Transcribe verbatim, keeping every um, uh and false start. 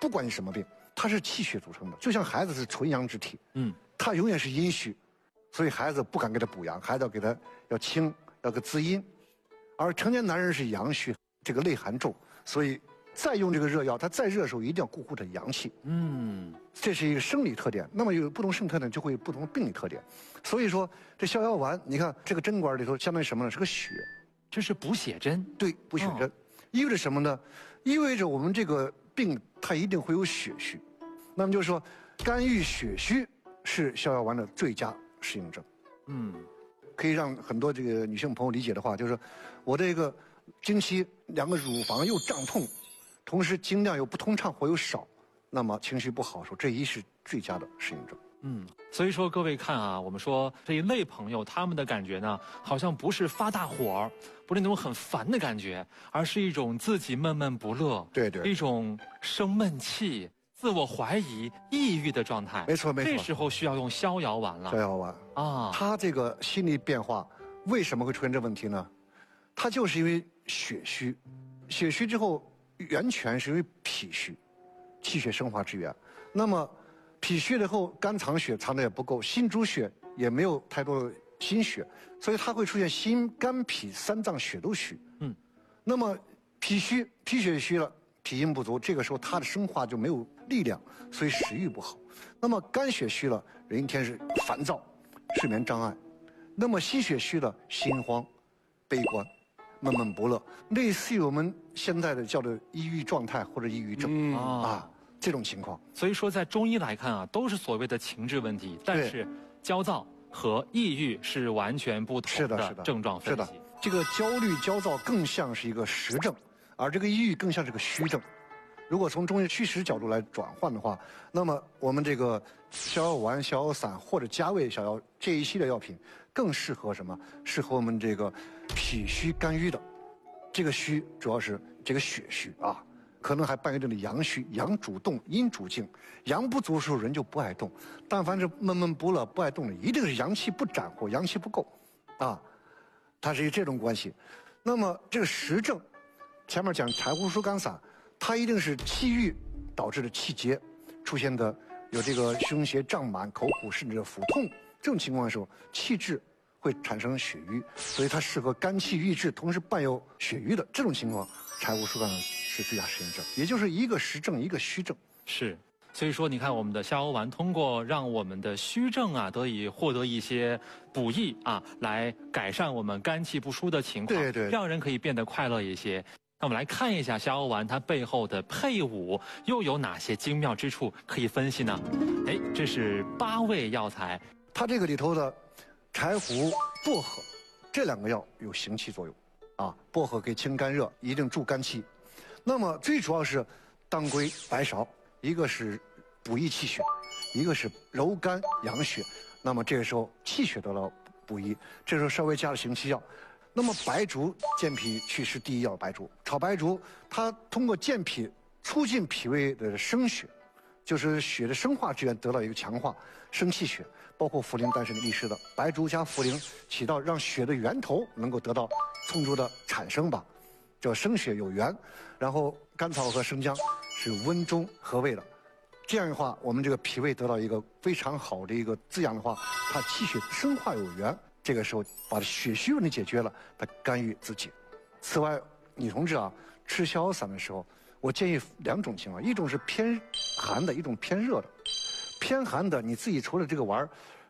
不管你什么病，它是气血组成的，就像孩子是纯阳之体，嗯，他永远是阴虚，所以孩子不敢给他补阳，孩子要给他要清，要个滋阴，而成年男人是阳虚，这个内寒重，所以再用这个热药，他再热的时候一定要固护他阳气，嗯，这是一个生理特点。那么有不同生理特点，就会有不同的病理特点。所以说这逍遥丸，你看这个针管里头相当于什么呢？是个血， 这是补血针。对， 补血针，哦、意味着什么呢？意味着我们这个病它一定会有血虚。那么就是说，肝郁血虚是逍遥丸的最佳适应症。嗯，可以让很多这个女性朋友理解的话，就是我这个经期两个乳房又胀痛。同时经量又不通畅或又少，那么情绪不好的时候，这一是最佳的适应症。 嗯，所以说各位看啊，我们说这一类朋友他们的感觉呢，好像不是发大火，不是那种很烦的感觉，而是一种自己闷闷不乐， 对对， 一种生闷气、自我怀疑、抑郁的状态。 没错没错， 这时候需要用逍遥丸了。 逍遥丸啊，他这个心理变化为什么会出现这问题呢？他就是因为血虚，血虚之后。源泉是因为脾虚，气血生化之源。那么脾虚了后，肝藏血藏的也不够，心主血也没有太多的心血，所以它会出现心、肝、脾三脏血都虚。嗯，那么脾虚、脾血虚了，脾阴不足，这个时候它的生化就没有力量，所以食欲不好。那么肝血虚了，人一天是烦躁、睡眠障碍；那么心血虚了，心慌、悲观。闷闷不乐，类似于我们现在的叫做抑郁状态或者抑郁症、嗯、啊这种情况。 所以说，在中医来看啊，都是所谓的情志问题，但是焦躁和抑郁是完全不同的症状分析。 是的，是的，这个焦虑、焦躁更像是一个实症，而这个抑郁更像是个虚症。如果从中医虚实角度来转换的话，那么我们这个逍遥丸、逍遥散或者加味逍遥这一系列药品，更适合什么？适合我们这个脾虚肝郁的。这个虚主要是这个血虚啊，可能还伴有这个阳虚，阳主动，阴主静。阳不足的时候人就不爱动，但凡是闷闷不乐、不爱动的，一定是阳气不展或阳气不够，啊，它是一这种关系。那么这个实症，前面讲柴胡疏肝散。它一定是气郁导致的气结，出现的有这个胸胁胀满、口苦甚至腹痛这种情况的时候，气滞会产生血瘀，所以它适合肝气郁滞，同时伴有血瘀的这种情况，柴胡疏肝是最佳适应症，也就是一个实症一个虚症。 是，所以说你看我们的逍遥丸通过让我们的虚症啊得以获得一些补益啊，来改善我们肝气不舒的情况， 对对， 让人可以变得快乐一些。那我们来看一下逍遥丸它背后的配伍又有哪些精妙之处可以分析呢？哎，这是八味药材， 它这个里头的柴胡、薄荷这两个药有行气作用，啊，薄荷可以清肝热，一定助肝气。那么最主要是当归、白芍，一个是补益气血，一个是柔肝养血。那么这个时候气血得到补益，这时候稍微加了行气药。那么白术健脾祛湿第一药，白术炒白术，它通过健脾促进脾胃的生血，就是血的生化之源得到一个强化，生气血，包括茯苓、丹参、利湿的白术加茯苓，起到让血的源头能够得到充足的产生吧，叫生血有源。然后甘草和生姜是温中和胃的，这样的话，我们这个脾胃得到一个非常好的一个滋养的话，它气血生化有源。这个时候把血虚问题解决了，它肝郁自解。此外，女同志啊，吃逍遥散的时候，我建议两种情况，一种是偏寒的，一种偏热的。偏寒的，你自己除了这个丸